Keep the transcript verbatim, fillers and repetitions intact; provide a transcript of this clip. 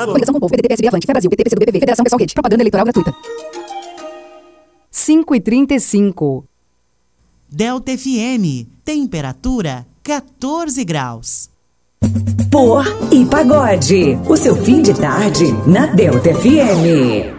brabo. Coligação com o povo, P D T, P S B, Avante, Fé Brasil, P T, P C do B, P V, Federação Pessoal Rede. Propaganda eleitoral gratuita. cinco e trinta e cinco. Delta F M, temperatura quatorze graus. Por e Pagode, o seu fim de tarde na Delta F M.